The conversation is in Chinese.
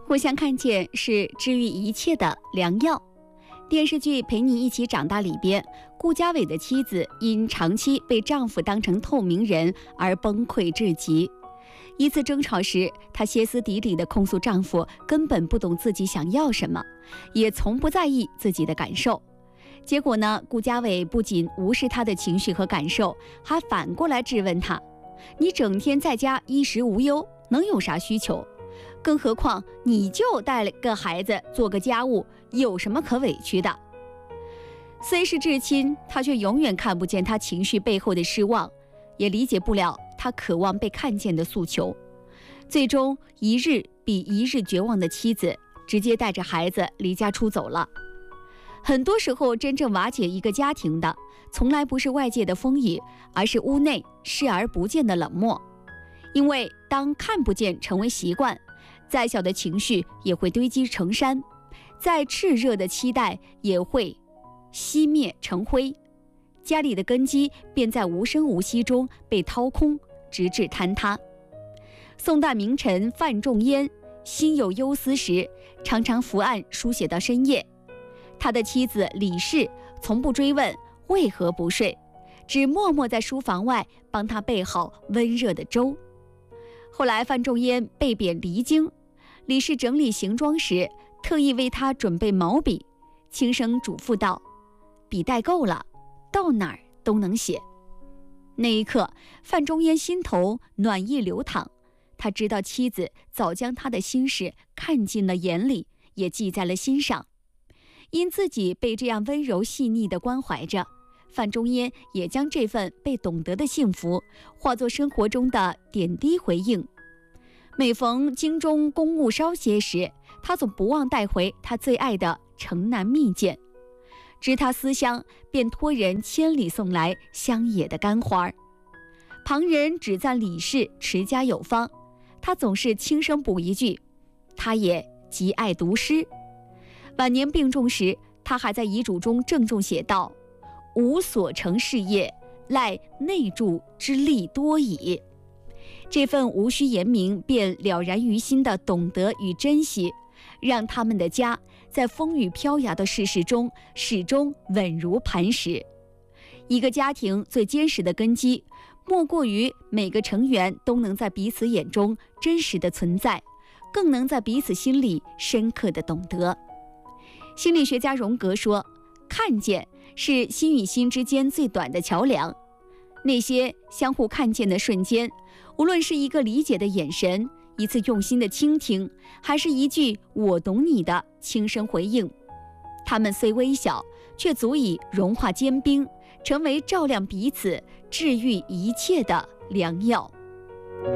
互相看见是治愈一切的良药。电视剧《陪你一起长大》里边，顾嘉伟的妻子因长期被丈夫当成透明人而崩溃至极。一次争吵时，她歇斯底里地控诉丈夫根本不懂自己想要什么，也从不在意自己的感受。结果呢，顾嘉伟不仅无视她的情绪和感受，还反过来质问她：你整天在家衣食无忧，能有啥需求？更何况你就带了个孩子，做个家务，有什么可委屈的？虽是至亲，他却永远看不见他情绪背后的失望，也理解不了他渴望被看见的诉求。最终，一日比一日绝望的妻子直接带着孩子离家出走了。很多时候，真正瓦解一个家庭的，从来不是外界的风雨，而是屋内视而不见的冷漠。因为当看不见成为习惯，再小的情绪也会堆积成山，再炽热的期待也会熄灭成灰，家里的根基便在无声无息中被掏空，直至坍塌。宋代名臣范仲淹心有忧思时，常常伏案书写到深夜。他的妻子李氏从不追问为何不睡，只默默在书房外帮他备好温热的粥。后来范仲淹被贬离京，李氏整理行装时，特意为他准备毛笔，轻声嘱咐道：笔带够了，到哪儿都能写。那一刻，范仲淹心头暖意流淌，他知道妻子早将他的心事看进了眼里，也记在了心上。因自己被这样温柔细腻地关怀着，范仲淹也将这份被懂得的幸福化作生活中的点滴回应。每逢京中公务稍歇时，他总不忘带回他最爱的城南蜜饯，知他思乡，便托人千里送来乡野的干花。旁人只赞李氏持家有方，他总是轻声补一句：他也极爱读诗。晚年病重时，他还在遗嘱中郑重写道：吾所成事业，赖内助之力多矣。这份无需言明便了然于心的懂得与珍惜，让他们的家在风雨飘摇的世事中始终稳如磐石。一个家庭最坚实的根基，莫过于每个成员都能在彼此眼中真实的存在，更能在彼此心里深刻的懂得。心理学家荣格说，看见是心与心之间最短的桥梁。那些相互看见的瞬间，无论是一个理解的眼神，一次用心的倾听，还是一句我懂你的轻声回应，它们虽微小，却足以融化坚冰，成为照亮彼此、治愈一切的良药。